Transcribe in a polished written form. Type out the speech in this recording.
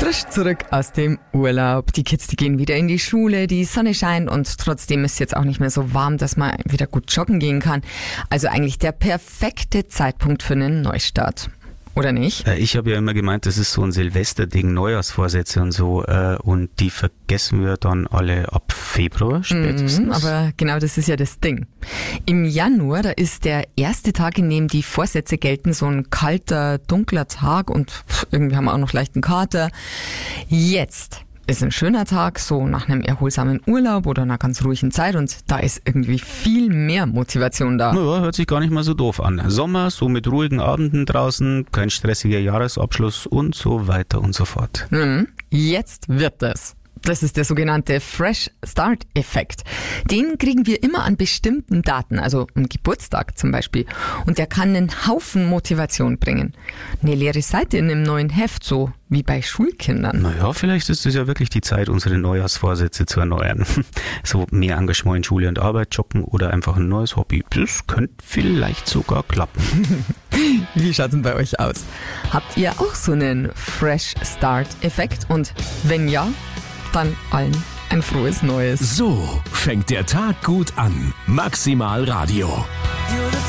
Frisch zurück aus dem Urlaub. Die Kids, die gehen wieder in die Schule, die Sonne scheint und trotzdem ist es jetzt auch nicht mehr so warm, dass man wieder gut joggen gehen kann. Also eigentlich der perfekte Zeitpunkt für einen Neustart. Oder nicht? Ich habe ja immer gemeint, das ist so ein Silvesterding, Neujahrsvorsätze und so, und die vergessen wir dann alle ab Februar spätestens. Aber genau das ist ja das Ding. Im Januar, da ist der erste Tag, in dem die Vorsätze gelten, so ein kalter, dunkler Tag und irgendwie haben wir auch noch leicht einen Kater. Jetzt ist ein schöner Tag, so nach einem erholsamen Urlaub oder einer ganz ruhigen Zeit und da ist irgendwie viel mehr Motivation da. Naja, hört sich gar nicht mal so doof an. Sommer, so mit ruhigen Abenden draußen, kein stressiger Jahresabschluss und so weiter und so fort. Jetzt wird es. Das ist der sogenannte Fresh Start Effekt. Den kriegen wir immer an bestimmten Daten, also am Geburtstag zum Beispiel. Und der kann einen Haufen Motivation bringen. Eine leere Seite in einem neuen Heft, so wie bei Schulkindern. Naja, vielleicht ist es ja wirklich die Zeit, unsere Neujahrsvorsätze zu erneuern. So mehr Engagement in Schule und Arbeit, joggen oder einfach ein neues Hobby. Das könnte vielleicht sogar klappen. Wie schaut's denn bei euch aus? Habt ihr auch so einen Fresh Start Effekt? Und wenn ja, dann allen ein frohes Neues. So fängt der Tag gut an. Maximal Radio.